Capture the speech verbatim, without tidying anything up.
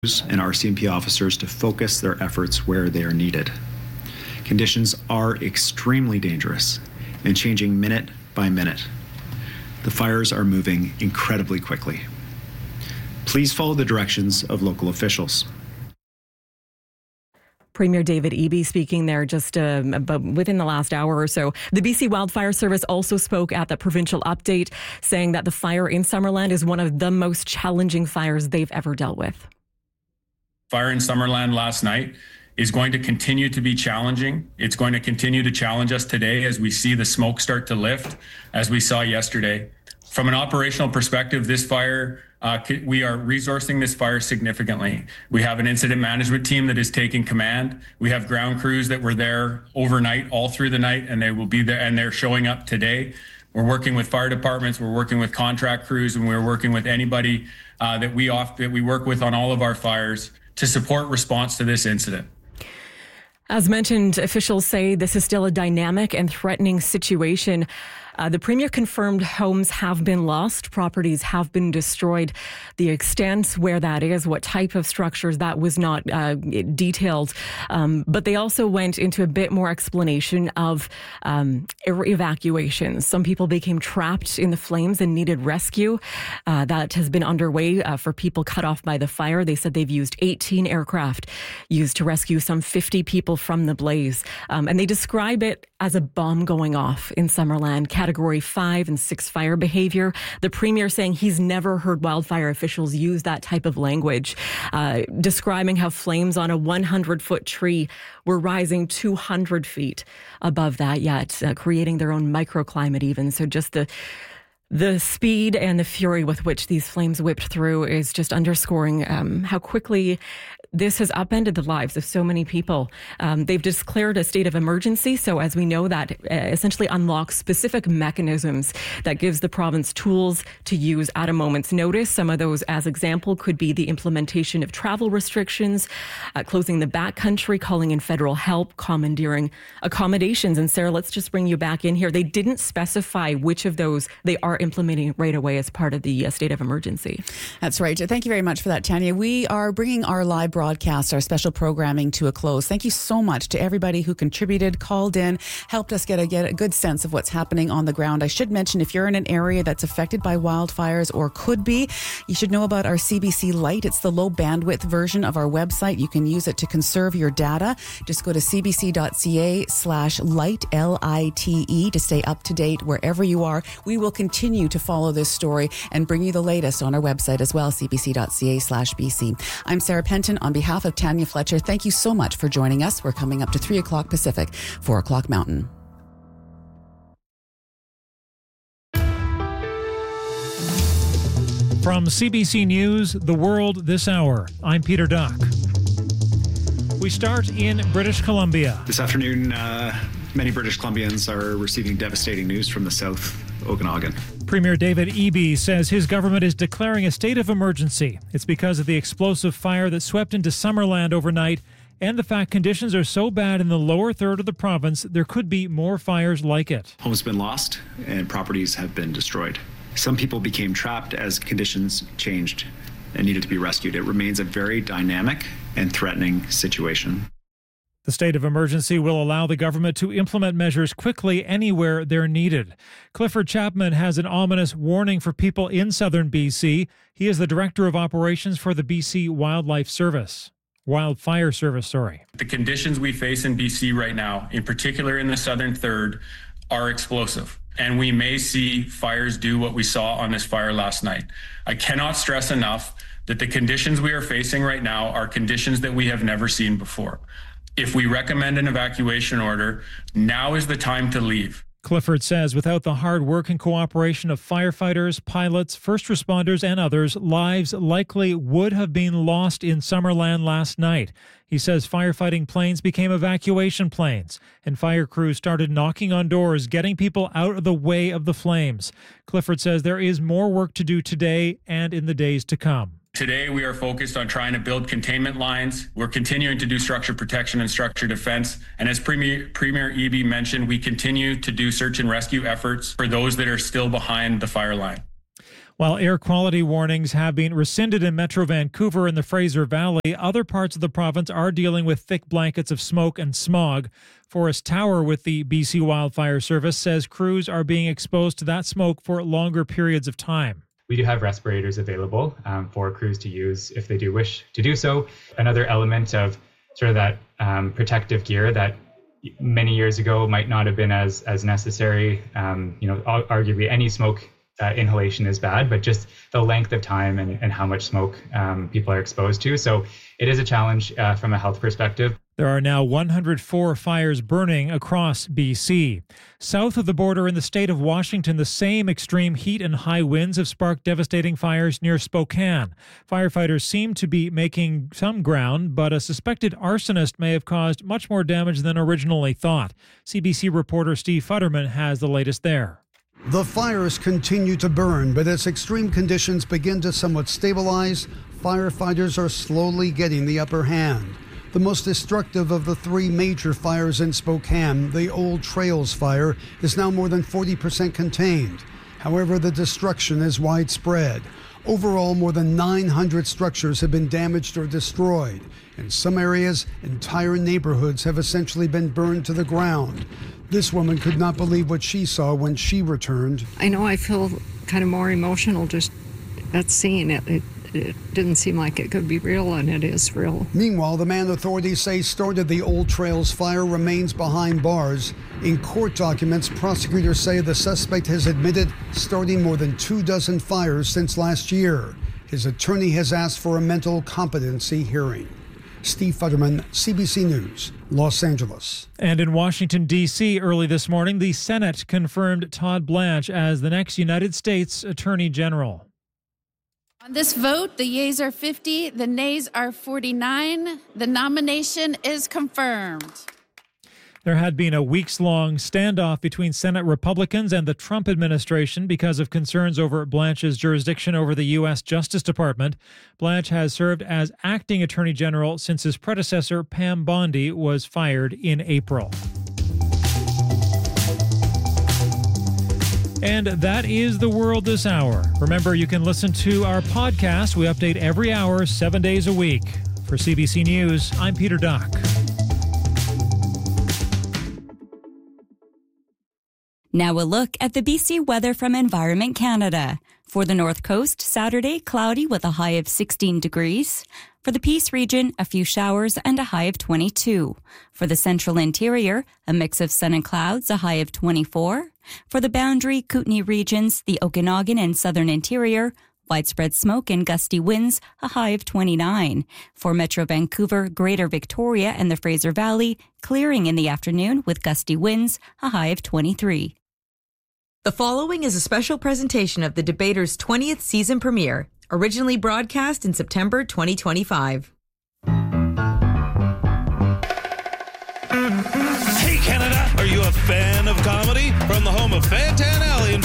and R C M P officers to focus their efforts where they are needed. Conditions are extremely dangerous and changing minute by minute. The fires are moving incredibly quickly. Please follow the directions of local officials. Premier David Eby speaking there just uh, about within the last hour or so. The B C Wildfire Service also spoke at the provincial update, saying that the fire in Summerland is one of the most challenging fires they've ever dealt with. Fire in Summerland last night is going to continue to be challenging. It's going to continue to challenge us today as we see the smoke start to lift, as we saw yesterday. From an operational perspective, this fire, uh, we are resourcing this fire significantly. We have an incident management team that is taking command. We have ground crews that were there overnight, all through the night, and they will be there, and they're showing up today. We're working with fire departments, we're working with contract crews, and we're working with anybody uh, that we off, that we work with on all of our fires to support response to this incident. As mentioned, officials say this is still a dynamic and threatening situation. Uh, the Premier confirmed homes have been lost, properties have been destroyed. The extent where that is, what type of structures, that was not uh, detailed. Um, but they also went into a bit more explanation of um, evacuations. Some people became trapped in the flames and needed rescue. Uh, that has been underway uh, for people cut off by the fire. They said they've used eighteen aircraft used to rescue some fifty people from the blaze. Um, and they describe it as a bomb going off in Summerland. Category five and six fire behavior. The Premier saying he's never heard wildfire officials use that type of language, uh, describing how flames on a one hundred foot tree were rising two hundred feet above that yet, uh, creating their own microclimate even. So just the The speed and the fury with which these flames whipped through is just underscoring um, how quickly this has upended the lives of so many people. Um, they've declared a state of emergency. So as we know, that uh, essentially unlocks specific mechanisms that gives the province tools to use at a moment's notice. Some of those, as example, could be the implementation of travel restrictions, uh, closing the backcountry, calling in federal help, commandeering accommodations. And Sarah, let's just bring you back in here. They didn't specify which of those they are implementing right away as part of the uh, state of emergency. That's right. Thank you very much for that, Tanya. We are bringing our live broadcast, our special programming to a close. Thank you so much to everybody who contributed, called in, helped us get a, get a good sense of what's happening on the ground. I should mention, if you're in an area that's affected by wildfires or could be, you should know about our C B C Lite. It's the low bandwidth version of our website. You can use it to conserve your data. Just go to cbc.ca slash light, L I T E, to stay up to date wherever you are. We will continue to follow this story and bring you the latest on our website as well, cbc.ca slash BC. I'm Sarah Penton on behalf of Tanya Fletcher. Thank you so much for joining us. We're coming up to three o'clock Pacific, four o'clock Mountain. From C B C News, The World This Hour, I'm Peter Duck. We start in British Columbia. This afternoon, uh, many British Columbians are receiving devastating news from the South Okanagan. Premier David Eby says his government is declaring a state of emergency. It's because of the explosive fire that swept into Summerland overnight and the fact conditions are so bad in the lower third of the province, there could be more fires like it. Homes have been lost and properties have been destroyed. Some people became trapped as conditions changed and needed to be rescued. It remains a very dynamic and threatening situation. The state of emergency will allow the government to implement measures quickly anywhere they're needed. Clifford Chapman has an ominous warning for people in southern B C. He is the Director of Operations for the B C Wildlife Service. Wildfire Service, sorry. The conditions we face in B C right now, in particular in the southern third, are explosive. And we may see fires do what we saw on this fire last night. I cannot stress enough that the conditions we are facing right now are conditions that we have never seen before. If we recommend an evacuation order, now is the time to leave. Clifford says without the hard work and cooperation of firefighters, pilots, first responders and others, lives likely would have been lost in Summerland last night. He says firefighting planes became evacuation planes and fire crews started knocking on doors, getting people out of the way of the flames. Clifford says there is more work to do today and in the days to come. Today, we are focused on trying to build containment lines. We're continuing to do structure protection and structure defense. And as Premier, Premier Eby mentioned, we continue to do search and rescue efforts for those that are still behind the fire line. While air quality warnings have been rescinded in Metro Vancouver and the Fraser Valley, other parts of the province are dealing with thick blankets of smoke and smog. Forrest Tower with the B C Wildfire Service says crews are being exposed to that smoke for longer periods of time. We do have respirators available um, for crews to use if they do wish to do so. Another element of sort of that um, protective gear that many years ago might not have been as as necessary. Um, you know, arguably any smoke uh, inhalation is bad, but just the length of time and, and how much smoke um, people are exposed to. So it is a challenge uh, from a health perspective. There are now one hundred four fires burning across B C. South of the border in the state of Washington, the same extreme heat and high winds have sparked devastating fires near Spokane. Firefighters seem to be making some ground, but a suspected arsonist may have caused much more damage than originally thought. C B C reporter Steve Futterman has the latest there. The fires continue to burn, but as extreme conditions begin to somewhat stabilize, firefighters are slowly getting the upper hand. The most destructive of the three major fires in Spokane, the Old Trails fire, is now more than forty percent contained. However, the destruction is widespread. Overall, more than nine hundred structures have been damaged or destroyed. In some areas, entire neighborhoods have essentially been burned to the ground. This woman could not believe what she saw when she returned. I know I feel kind of more emotional just at seeing it. It It didn't seem like it could be real, and it is real. Meanwhile, the man authorities say started the Old Trails fire remains behind bars. In court documents, prosecutors say the suspect has admitted starting more than two dozen fires since last year. His attorney has asked for a mental competency hearing. Steve Futterman, C B C News, Los Angeles. And in Washington, D C early this morning, the Senate confirmed Todd Blanche as the next United States Attorney General. On this vote, the yeas are fifty, the nays are forty-nine. The nomination is confirmed. There had been a weeks-long standoff between Senate Republicans and the Trump administration because of concerns over Blanche's jurisdiction over the U S Justice Department. Blanche has served as acting Attorney General since his predecessor, Pam Bondi, was fired in April. And that is the world this hour. Remember, you can listen to our podcast. We update every hour, seven days a week. For C B C News, I'm Peter Duck. Now a look at the B C weather from Environment Canada. For the North Coast, Saturday, cloudy with a high of sixteen degrees. For the Peace region, a few showers and a high of twenty-two. For the Central Interior, a mix of sun and clouds, a high of twenty-four. For the Boundary, Kootenay regions, the Okanagan and Southern Interior, widespread smoke and gusty winds, a high of twenty-nine. For Metro Vancouver, Greater Victoria and the Fraser Valley, clearing in the afternoon with gusty winds, a high of twenty-three. The following is a special presentation of The Debater's twentieth season premiere, originally broadcast in September twenty twenty-five. Hey Canada, are you a fan of comedy? From the home of Fantan Alley in